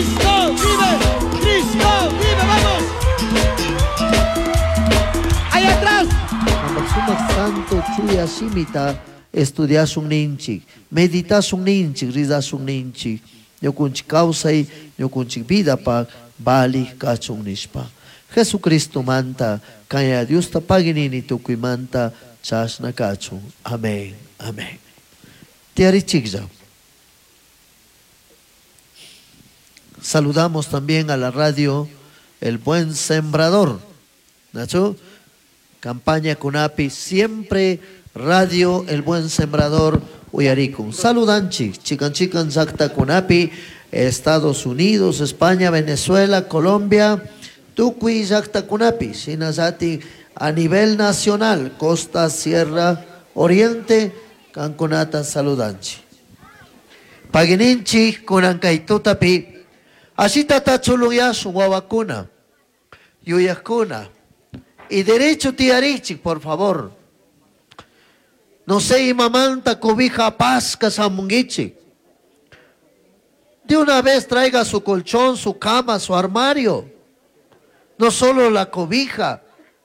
Cristo vive, vamos. Allá atrás. Sumak santo chuya simita estudias un ninchi, meditas un ninchi, rizas un ninchi. Yo kunchi causa y yo kunchi vida pa bali kachun nispa. Jesucristo manta, kaya Dios ta paginini tukui manta chasna kachun. Amén, amén. Tiari chigza. Saludamos también a la radio El Buen Sembrador. ¿Nacho? Campaña Cunapi, siempre radio El Buen Sembrador Uyaricum. Saludanchi, chican Zacta Cunapi, Estados Unidos, España, Venezuela, Colombia, Tucuy Zacta Cunapi, Sinazati a nivel nacional, Costa, Sierra, Oriente, Cancunata, Saludanchi. Pagininchi, Kunankaitutapi, Ashitata Chuluya, Suwawakuna, Yuyakuna. Y derecho tiarichi, por favor. No sé, imamanta cobija pasca samungichi. De una vez traiga su colchón, su cama, su armario. No solo la cobija.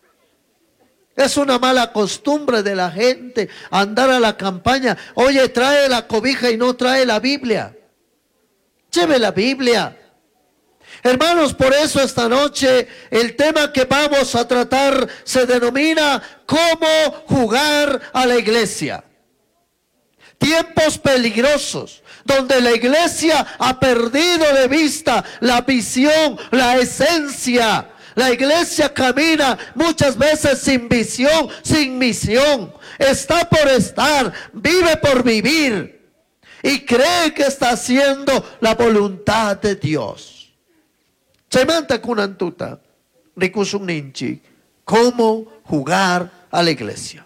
Es una mala costumbre de la gente andar a la campaña. Oye, trae la cobija y no trae la Biblia. Lleve la Biblia. Hermanos, por eso esta noche el tema que vamos a tratar se denomina ¿cómo jugar a la iglesia? Tiempos peligrosos, donde la iglesia ha perdido de vista la visión, la esencia. La iglesia camina muchas veces sin visión, sin misión. Está por estar, vive por vivir. Y cree que está haciendo la voluntad de Dios. Chaimanta kunantuta, rikusun ninchi, cómo jugar a la iglesia.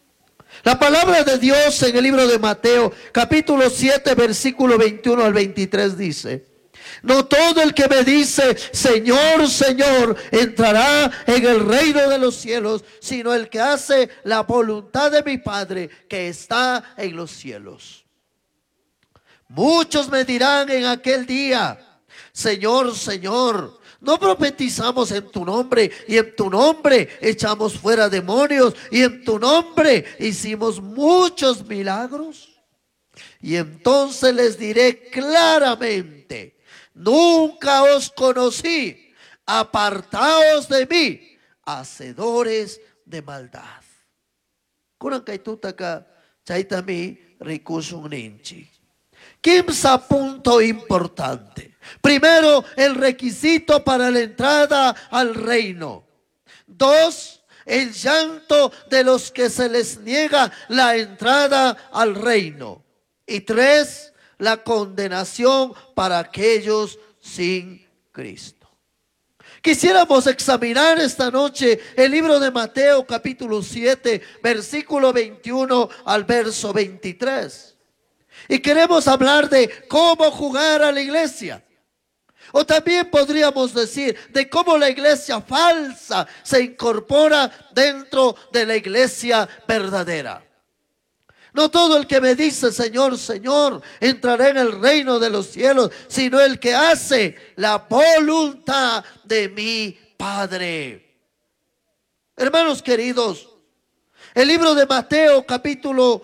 La palabra de Dios en el libro de Mateo, capítulo 7, versículo 21 al 23 dice: no todo el que me dice, Señor, Señor, entrará en el reino de los cielos, sino el que hace la voluntad de mi Padre que está en los cielos. Muchos me dirán en aquel día: Señor, Señor, no profetizamos en tu nombre, y en tu nombre echamos fuera demonios, y en tu nombre hicimos muchos milagros. Y entonces les diré claramente: nunca os conocí, apartaos de mí, hacedores de maldad. Kurankaitutaka chaitami rikusun ninchi. Quince punto importante. Primero, el requisito para la entrada al reino. 2, el llanto de los que se les niega la entrada al reino. Y 3, la condenación para aquellos sin Cristo. Quisiéramos examinar esta noche el libro de Mateo capítulo 7, versículo 21 al verso 23. Y queremos hablar de cómo jugar a la iglesia. O también podríamos decir de cómo la iglesia falsa se incorpora dentro de la iglesia verdadera. No todo el que me dice Señor, Señor, entrará en el reino de los cielos, sino el que hace la voluntad de mi Padre. Hermanos queridos, el libro de Mateo capítulo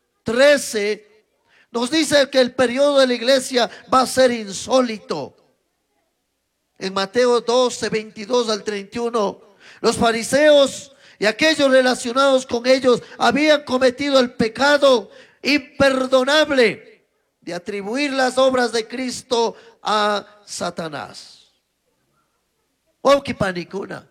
13 nos dice que el periodo de la iglesia va a ser insólito. En Mateo 12, 22 al 31, los fariseos y aquellos relacionados con ellos habían cometido el pecado imperdonable de atribuir las obras de Cristo a Satanás. Oh, que panicuna.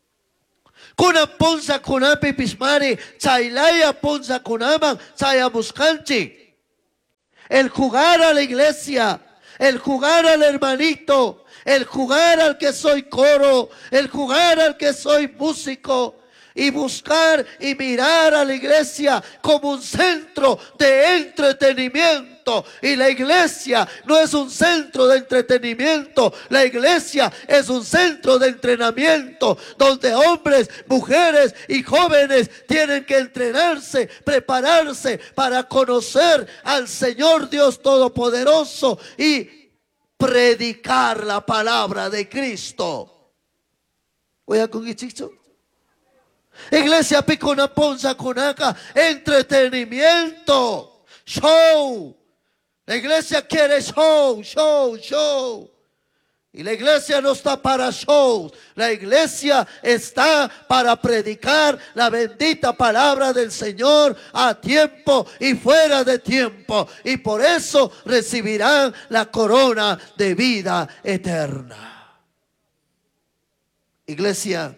Kuna ponza kunapi pismari, chailaya ponza kunaman, chayamuscanchi. El jugar a la iglesia, el jugar al hermanito, el jugar al que soy coro, el jugar al que soy músico, y buscar y mirar a la iglesia como un centro de entretenimiento. Y la iglesia no es un centro de entretenimiento, la iglesia es un centro de entrenamiento, donde hombres, mujeres y jóvenes tienen que entrenarse, prepararse para conocer al Señor Dios Todopoderoso y predicar la palabra de Cristo. Voy a con chicho. Iglesia picona ponza conaca, entretenimiento, show. La iglesia quiere show, show, show. Y la iglesia no está para shows. La iglesia está para predicar la bendita palabra del Señor a tiempo y fuera de tiempo. Y por eso recibirán la corona de vida eterna. Iglesia,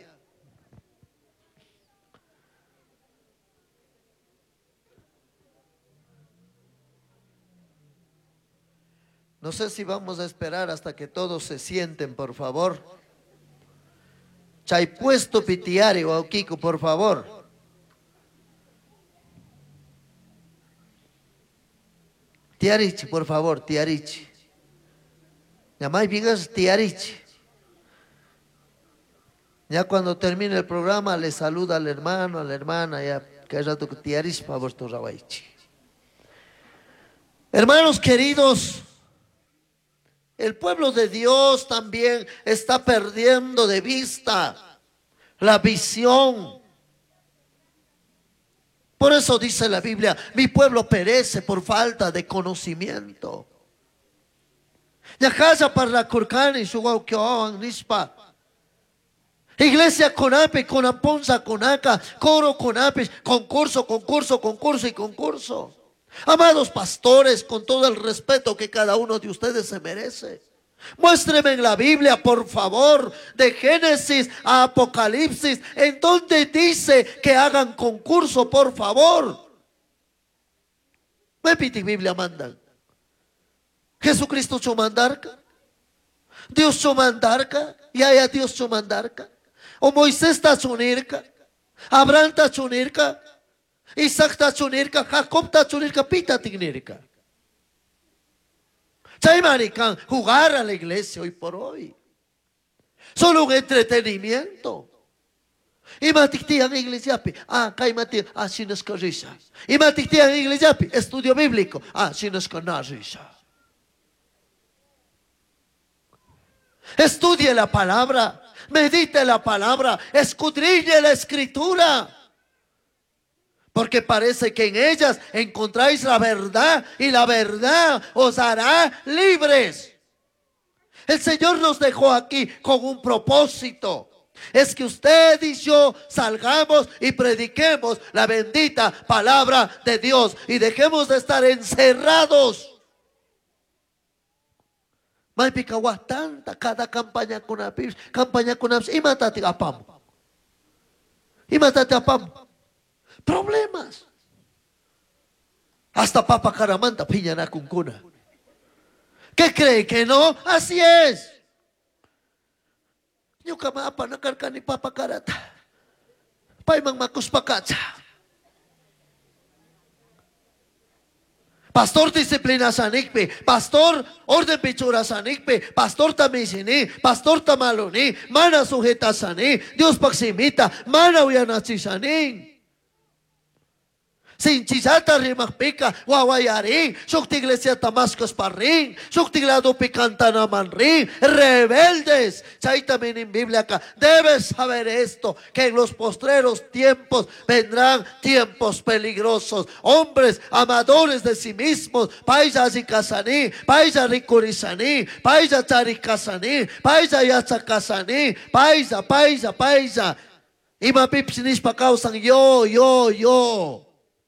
no sé si vamos a esperar hasta que todos se sienten, por favor. Chay puesto pitiari o Kiko, por favor. Tiarichi, por favor, tiarichi. Ya más digas tiarichi. Ya cuando termine el programa le saluda al hermano, a la hermana, ya que es rato que tiarichi, por favor, tu rabaichi. Hermanos queridos, el pueblo de Dios también está perdiendo de vista la visión. Por eso dice la Biblia, mi pueblo perece por falta de conocimiento. Yajaza para la curcani, su nispa. Iglesia conape, conaponza, conaca, coro conapes, concurso, concurso, concurso y concurso. Amados pastores, con todo el respeto que cada uno de ustedes se merece, muéstreme en la Biblia, por favor, de Génesis a Apocalipsis, en donde dice que hagan concurso, por favor. Me piti Biblia mandan. Jesucristo chomandarca, Dios chomandarca, y haya Dios chomandarca, o Moisés tachunirca, Abraham tachunirca, Isaac tachunirka, Jacob tachunirka, Pita tignirka. Chaymarican, jugar a la iglesia hoy por hoy. Solo un entretenimiento. Y matictían iglesia, caimati, así nos corrisa. Y matictían iglesia, estudio bíblico, así nos conarrisa. Estudie la palabra, medite la palabra, escudriñe la escritura. Porque parece que en ellas encontráis la verdad y la verdad os hará libres. El Señor nos dejó aquí con un propósito. Es que usted y yo salgamos y prediquemos la bendita palabra de Dios y dejemos de estar encerrados. Tanta cada campaña con y matate apam. Y matate apam. Problemas. Hasta Papa Caramanta piñana cuncuna. ¿Qué cree que no? Así es. Yo camapa no carcani Papa Carata. Paimang macus pacacha. Pastor disciplina sanikpe, pastor orden pichura sanikpe, pastor tamisini, pastor tamaloni, mana sujeta sani, Dios paximita, mana uyanachi sanin. Sin chisata rimak pika, wawayaring, sukti iglesia tamascos parring, sukti glado picanta naman ring, rebeldes. Chay también en Biblia acá, debes saber esto, que en los postreros tiempos vendrán tiempos peligrosos. Hombres amadores de sí mismos, paisa zikasaní, paisa ricurisaní, paisa charicasani, paisa yachacasani, paisa. Y mapipsinis pa causan yo.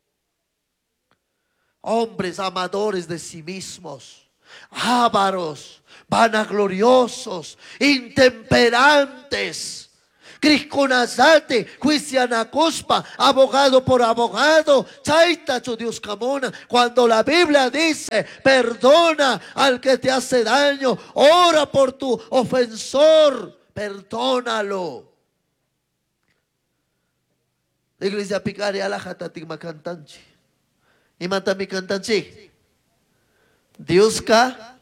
Hombres amadores de sí mismos, ávaros, vanagloriosos, intemperantes, crisconazate, juicianacuspa, abogado por abogado, chaitacho Dios camona. Cuando la Biblia dice, perdona al que te hace daño, ora por tu ofensor, perdónalo. La iglesia picaria la jatatigma cantanchi. Y mata mi cantanchi. Dios ka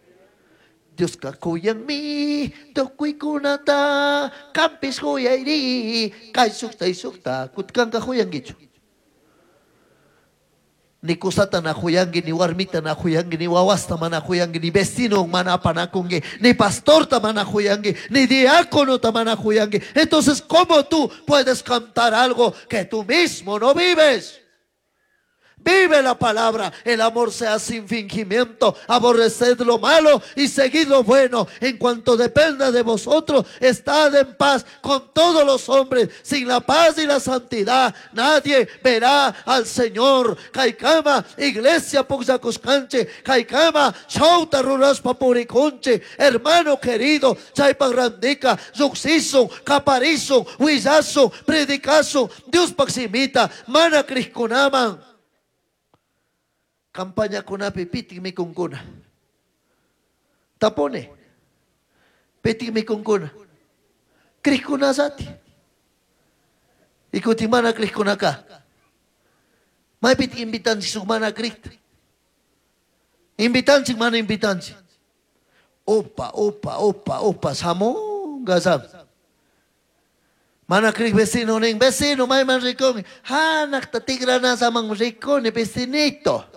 kuyang mi, dokui kunata, kampis kuyayri, kay sukta, kutkang ka kuyang gicho. Ni kusata na huyangi, ni warmita na huyangi, ni wawasta mana huyangi, ni vecino mana panakungi, ni pastor tamana huyangi, ni diácono tamana huyangi. Entonces, ¿cómo tú puedes cantar algo que tú mismo no vives? Vive la palabra. El amor sea sin fingimiento. Aborreced lo malo y seguid lo bueno. En cuanto dependa de vosotros, estad en paz con todos los hombres. Sin la paz y la santidad, nadie verá al Señor. Kaikama, iglesia Puxacuscanche. Kaikama, Shauta Ruras Papuriconche. Hermano querido, Chaipagrandika, Zuxiso, Caparizo, Huizazo, Predicazo, Dios Paximita, Mana Criscunaman. Kampanya kunapi pitik mi kungkuna. Tapone. Pitik mi kungkuna. Krikuna zati. Ikuti mana krikuna ka. May pitik imbitansi sumana krik. Imbitansi mana imbitansi. Opa. Samo gazam. Mana krik vecino ning vecino may man rikong. Ha naktatigra na sa mang rikong ni vecinito.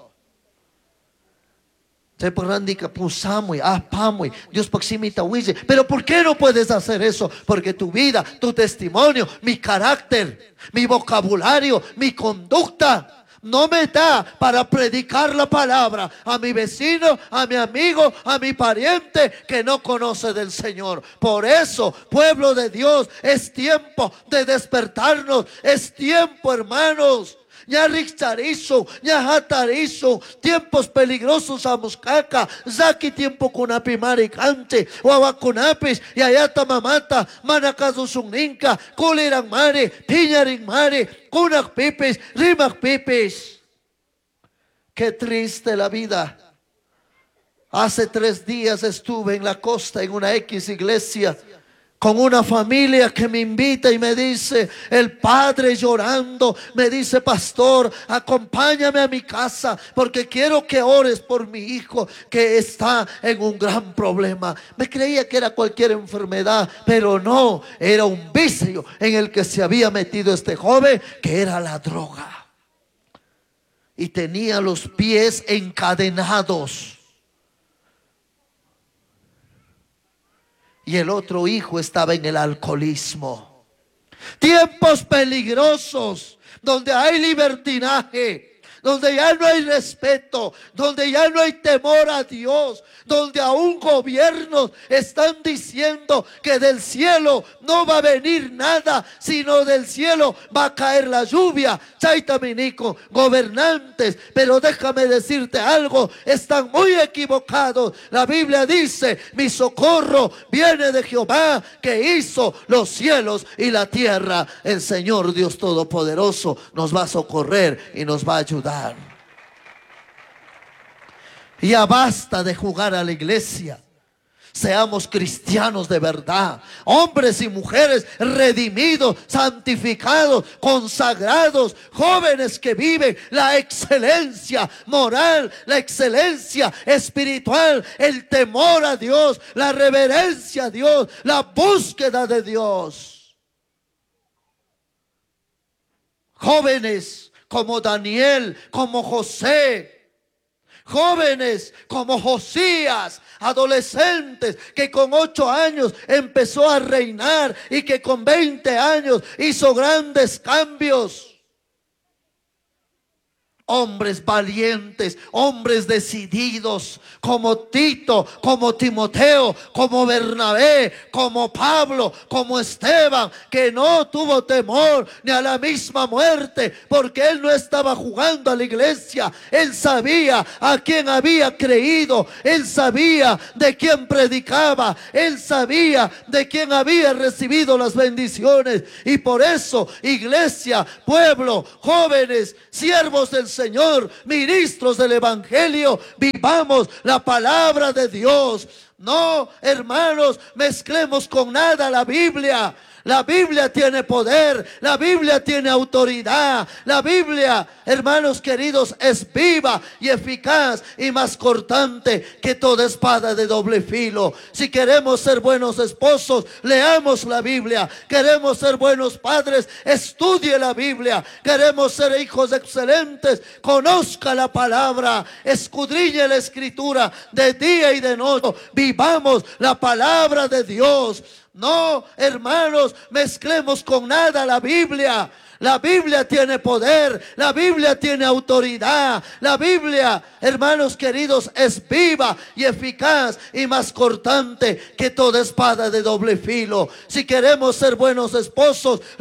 Dios Paximita huye. Pero ¿por qué no puedes hacer eso? Porque tu vida, tu testimonio, mi carácter, mi vocabulario, mi conducta no me da para predicar la palabra a mi vecino, a mi amigo, a mi pariente que no conoce del Señor. Por eso, pueblo de Dios, es tiempo de despertarnos. Es tiempo, hermanos. Ya rixarizo, ya hatarizo, tiempos peligrosos a muscaca, zaki tiempo kunapi maricante, wawakunapis, yayata mamata, manakazusunninka, kulirang mare, piñaring mare, kunak pipis, rimak pipis. Qué triste la vida. Hace 3 días estuve en la costa en una X iglesia con una familia que me invita y me dice, el padre llorando, me dice, pastor, acompáñame a mi casa porque quiero que ores por mi hijo que está en un gran problema. Me creía que era cualquier enfermedad, pero no, era un vicio en el que se había metido este joven, que era la droga. Y tenía los pies encadenados. Y el otro hijo estaba en el alcoholismo. Tiempos peligrosos donde hay libertinaje, donde ya no hay respeto, donde ya no hay temor a Dios, donde aún gobiernos están diciendo que del cielo no va a venir nada, sino del cielo va a caer la lluvia. Chaitaminico, gobernantes, pero déjame decirte algo, están muy equivocados. La Biblia dice, mi socorro viene de Jehová que hizo los cielos y la tierra. El Señor Dios Todopoderoso nos va a socorrer y nos va a ayudar. Ya basta de jugar a la iglesia. Seamos cristianos de verdad, hombres y mujeres redimidos, santificados, consagrados, jóvenes que viven la excelencia moral, la excelencia espiritual, el temor a Dios, la reverencia a Dios, la búsqueda de Dios. Jóvenes como Daniel, como José, jóvenes como Josías, adolescentes que con 8 años empezó a reinar y que con 20 años hizo grandes cambios. Hombres valientes, hombres decididos, como Tito, como Timoteo, como Bernabé, como Pablo, como Esteban, que no tuvo temor ni a la misma muerte, porque él no estaba jugando a la iglesia. Él sabía a quién había creído, él sabía de quién predicaba, él sabía de quién había recibido las bendiciones. Y por eso, iglesia, pueblo, jóvenes, siervos del Señor, ministros del Evangelio, vivamos la palabra de Dios. No, hermanos, mezclemos con nada la Biblia. La Biblia tiene poder, la Biblia tiene autoridad. La Biblia, hermanos queridos, es viva y eficaz y más cortante que toda espada de doble filo. Si queremos ser buenos esposos, leamos la Biblia. Queremos ser buenos padres, estudie la Biblia. Queremos ser hijos excelentes, conozca la palabra, escudriñe la escritura de día y de noche. Vivamos la palabra de Dios. No, hermanos, mezclemos con nada la Biblia. La Biblia tiene poder, la Biblia tiene autoridad. La Biblia, hermanos queridos, es viva y eficaz y más cortante que toda espada de doble filo. Si queremos ser buenos esposos,